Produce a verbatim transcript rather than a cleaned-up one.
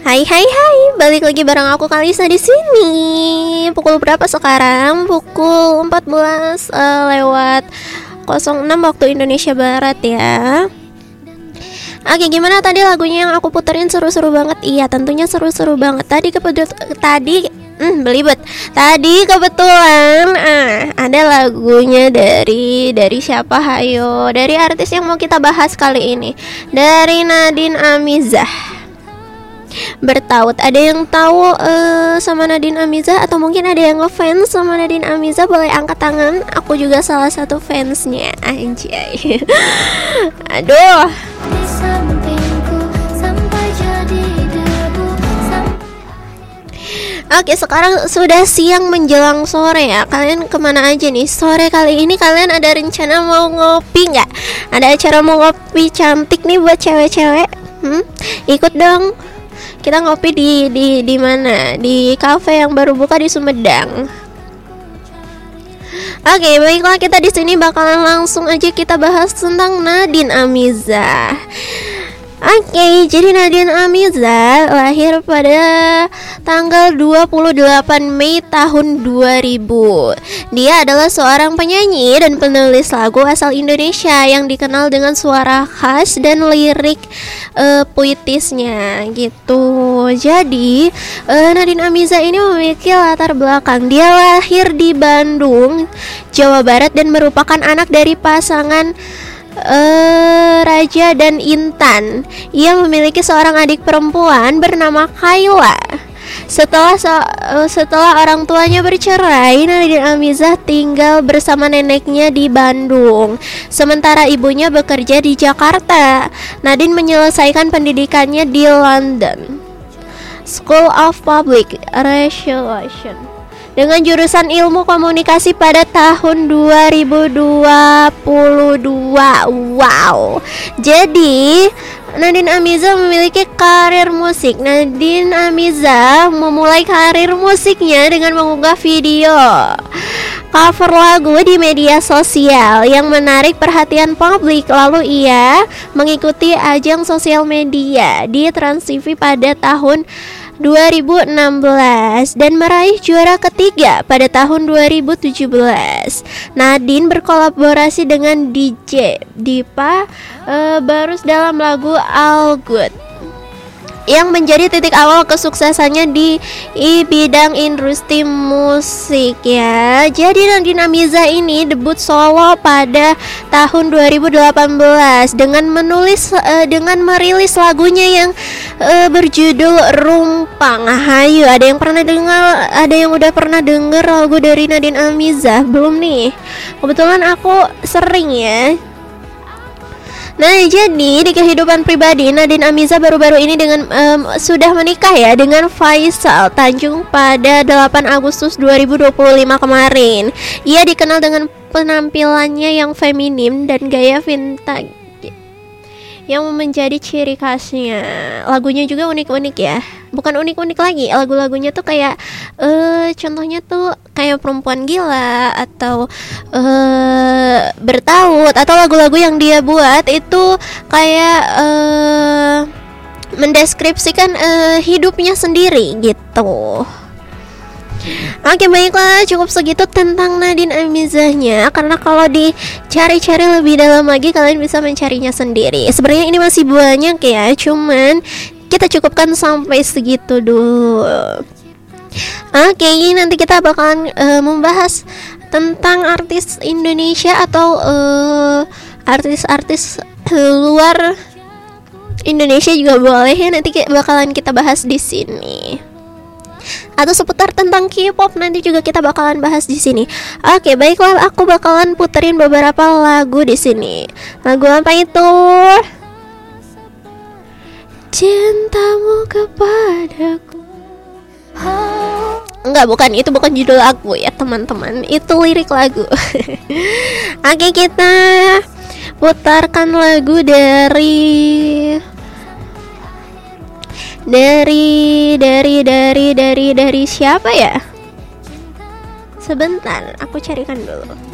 Hai hai hai, balik lagi bareng aku Kalisa di sini. Pukul berapa sekarang? Pukul empat belas uh, lewat nol enam waktu Indonesia Barat ya. Oke, gimana tadi lagunya yang aku puterin? Seru-seru banget. Iya, tentunya seru-seru banget. Tadi kepedut tadi hmm, belibet. Tadi kebetulan ah, ada lagunya dari dari siapa? Hayo, dari artis yang mau kita bahas kali ini. Dari Nadine Amizah. Bertaut, ada yang tahu uh, sama Nadine Amizah atau mungkin ada yang ngefans sama Nadine Amizah? Boleh angkat tangan. Aku juga salah satu fansnya, anjay. Aduh. Oke, sekarang sudah siang menjelang sore ya. Kalian kemana aja nih? Sore kali ini kalian ada rencana mau ngopi nggak? Ada acara mau ngopi cantik nih buat cewek-cewek? Hmm? Ikut dong. Kita ngopi di di di mana? Di kafe yang baru buka di Sumedang. Oke, baiklah, kita di sini bakalan langsung aja kita bahas tentang Nadine Amizah. Oke, jadi Nadine Amizah lahir pada tanggal dua puluh delapan Mei tahun dua ribu. Dia adalah seorang penyanyi dan penulis lagu asal Indonesia yang dikenal dengan suara khas dan lirik uh, puitisnya gitu. Jadi uh, Nadine Amizah ini memiliki latar belakang. Dia lahir di Bandung, Jawa Barat dan merupakan anak dari pasangan Uh, Raja dan Intan. Ia memiliki seorang adik perempuan bernama Kayla. Setelah uh, setelah orang tuanya bercerai, Nadine Amizah tinggal bersama neneknya di Bandung. Sementara ibunya bekerja di Jakarta. Nadine menyelesaikan pendidikannya di London School of Public Relations dengan jurusan ilmu komunikasi pada tahun dua ribu dua puluh dua. Wow. Jadi Nadine Amizah memiliki karir musik. Nadine Amizah memulai karir musiknya dengan mengunggah video cover lagu di media sosial yang menarik perhatian publik. Lalu ia mengikuti ajang sosial media di Trans T V pada tahun dua ribu enam belas dan meraih juara ketiga pada tahun dua ribu tujuh belas. Nadine berkolaborasi dengan D J Dipa uh, Barus dalam lagu All Good yang menjadi titik awal kesuksesannya di, di bidang industri musik ya. Jadi Nadine Amizah ini debut solo pada tahun dua ribu delapan belas dengan menulis uh, dengan merilis lagunya yang uh, berjudul Rumpang. Hayu, ada yang pernah dengar, ada yang udah pernah denger lagu dari Nadine Amizah? Belum nih. Kebetulan aku sering ya. Nah, jadi di kehidupan pribadi Nadine Amizah baru-baru ini dengan um, sudah menikah ya dengan Faisal Tanjung pada delapan Agustus dua ribu dua puluh lima kemarin. Ia dikenal dengan penampilannya yang feminim dan gaya vintage yang menjadi ciri khasnya. Lagunya juga unik-unik ya. Bukan unik-unik lagi, lagu-lagunya tuh kayak uh, contohnya tuh kayak Perempuan Gila atau uh, Bertaut, atau lagu-lagu yang dia buat itu kayak uh, mendeskripsikan uh, hidupnya sendiri gitu. Oke, baiklah, cukup segitu tentang Nadine Amizahnya, karena kalau dicari-cari lebih dalam lagi kalian bisa mencarinya sendiri. Sebenarnya ini masih banyak ya, cuman kita cukupkan sampai segitu dulu. Oke, nanti kita bakalan uh, membahas tentang artis Indonesia atau uh, artis-artis luar Indonesia juga boleh ya, nanti bakalan kita bahas di sini. Atau seputar tentang K-pop nanti juga kita bakalan bahas di sini. Oke, baiklah, aku bakalan puterin beberapa lagu di sini. Lagu apa itu? Cintamu kepadaku. Enggak, bukan, itu bukan judul lagu ya teman-teman, itu lirik lagu. Oke, kita putarkan lagu dari Dari dari dari dari dari siapa ya? Sebentar, aku carikan dulu.